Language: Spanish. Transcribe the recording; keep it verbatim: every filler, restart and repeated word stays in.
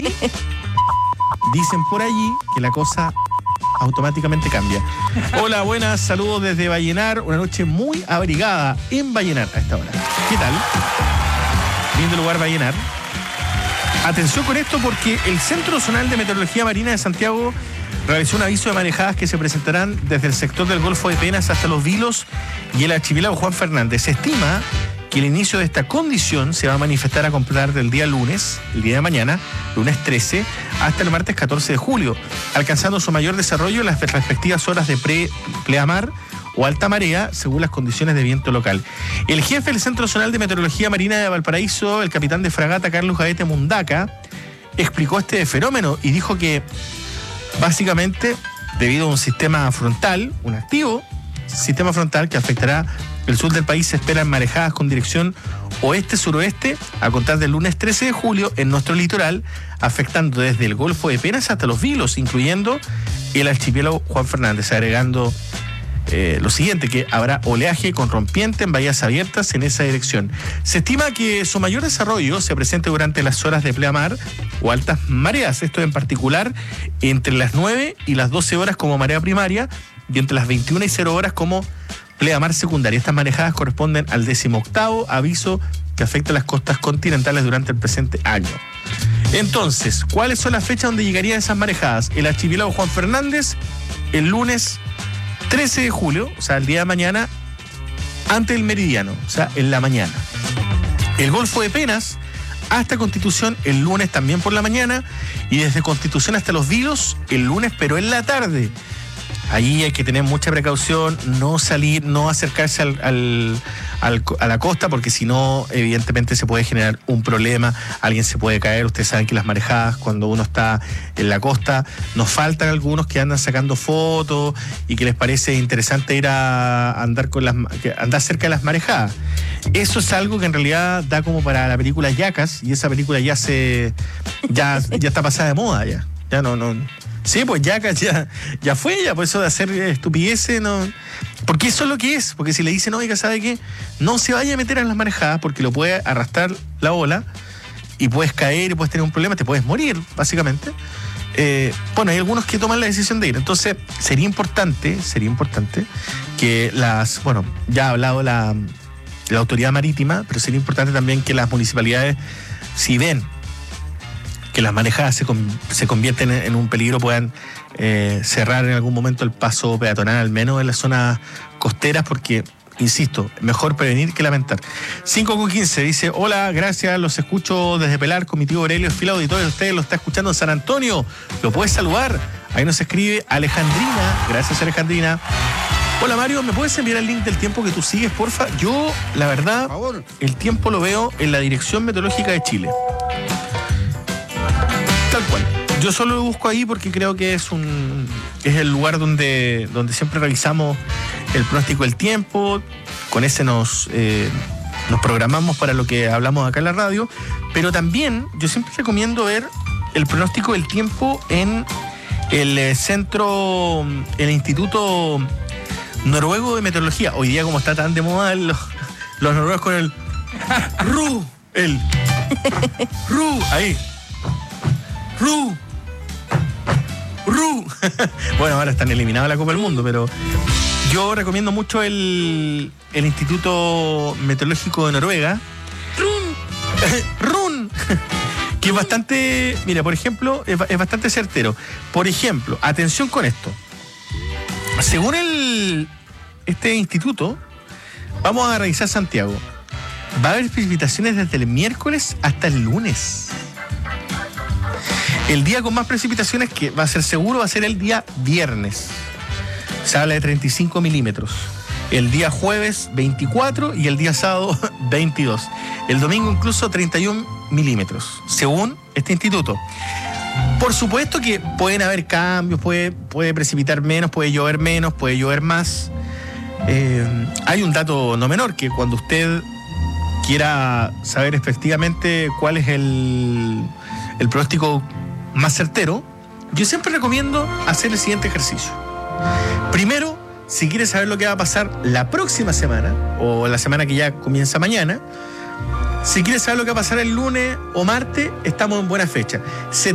dicen por allí que la cosa automáticamente cambia. Hola, buenas, saludos desde Vallenar, una noche muy abrigada en Vallenar a esta hora. ¿Qué tal? Lindo lugar Vallenar. Atención con esto porque el Centro Zonal de Meteorología Marina de Santiago realizó un aviso de marejadas que se presentarán desde el sector del Golfo de Penas hasta Los Vilos y el archipiélago Juan Fernández. Se estima que el inicio de esta condición se va a manifestar a completar del día lunes, el día de mañana, lunes trece, hasta el martes catorce de julio, alcanzando su mayor desarrollo en las respectivas horas de pre, pleamar o alta marea, según las condiciones de viento local. El jefe del Centro Zonal de Meteorología Marina de Valparaíso, el capitán de fragata Carlos Gaete Mundaca, explicó este fenómeno y dijo que básicamente, debido a un sistema frontal, un activo sistema frontal que afectará el sur del país, se esperan marejadas con dirección oeste-suroeste a contar del lunes trece de julio en nuestro litoral, afectando desde el Golfo de Penas hasta Los Vilos, incluyendo el archipiélago Juan Fernández, agregando eh, lo siguiente, que habrá oleaje con rompiente en bahías abiertas en esa dirección. Se estima que su mayor desarrollo se presente durante las horas de pleamar o altas mareas, esto en particular entre las nueve y las doce horas como marea primaria y entre las veintiuna y cero horas como pleamar secundaria. Estas marejadas corresponden al decimoctavo aviso que afecta a las costas continentales durante el presente año. Entonces, ¿cuáles son las fechas donde llegarían esas marejadas? El archipiélago Juan Fernández el lunes trece de julio, o sea, el día de mañana, antes del meridiano, o sea, en la mañana. El Golfo de Penas hasta Constitución el lunes también por la mañana y desde Constitución hasta Los Vilos el lunes, pero en la tarde. Ahí hay que tener mucha precaución, no salir, no acercarse al, al, al, a la costa, porque si no, evidentemente se puede generar un problema, alguien se puede caer. Ustedes saben que las marejadas, cuando uno está en la costa, nos faltan algunos que andan sacando fotos y que les parece interesante ir a andar con las andar cerca de las marejadas. Eso es algo que en realidad da como para la película Yacas, y esa película ya se ya, ya está pasada de moda ya. Ya no, no. Sí, pues ya, ya, ya fue, ya por eso de hacer estupideces, no. Porque eso es lo que es, porque si le dicen, oiga, ¿sabe qué? No se vaya a meter en las marejadas porque lo puede arrastrar la ola y puedes caer y puedes tener un problema, te puedes morir, básicamente. Eh, bueno, hay algunos que toman la decisión de ir. Entonces, sería importante, sería importante que las, bueno, ya ha hablado la, la autoridad marítima, pero sería importante también que las municipalidades, si ven que las marejadas se, con, se convierten en, en un peligro, puedan eh, cerrar en algún momento el paso peatonal, al menos en las zonas costeras, porque, insisto, mejor prevenir que lamentar. cinco con quince dice, hola, gracias, los escucho desde Pelar con mi tío Aurelio, fiel auditorio de ustedes, lo está escuchando en San Antonio, lo puedes saludar. Ahí nos escribe Alejandrina, gracias Alejandrina. Hola Mario, ¿me puedes enviar el link del tiempo que tú sigues, porfa? Yo, la verdad, el tiempo lo veo en la Dirección Meteorológica de Chile. Tal cual. Yo solo lo busco ahí porque creo que es un es el lugar donde, donde siempre revisamos el pronóstico del tiempo. Con ese nos, eh, nos programamos para lo que hablamos acá en la radio. Pero también yo siempre recomiendo ver el pronóstico del tiempo en el eh, centro, el Instituto Noruego de Meteorología. Hoy día, como está tan de moda los, los noruegos con el Ru, el Ru, ahí. Ru, Ru. Bueno, ahora están eliminados de la Copa del Mundo, pero yo recomiendo mucho el, el Instituto Meteorológico de Noruega. Run. Run. Que es bastante, mira, por ejemplo, es, es bastante certero. Por ejemplo, atención con esto. Según el este instituto, vamos a revisar Santiago. Va a haber precipitaciones desde el miércoles hasta el lunes. El día con más precipitaciones que va a ser seguro va a ser el día viernes. Se habla de treinta y cinco milímetros. El día jueves veinticuatro y el día sábado veintidós. El domingo incluso treinta y un milímetros, según este instituto. Por supuesto que pueden haber cambios, puede, puede precipitar menos, puede llover menos, puede llover más. Eh, hay un dato no menor, que cuando usted quiera saber efectivamente cuál es el, el pronóstico más certero, yo siempre recomiendo hacer el siguiente ejercicio. Primero, si quieres saber lo que va a pasar la próxima semana, o la semana que ya comienza mañana, si quieres saber lo que va a pasar el lunes o martes, estamos en buena fecha. Se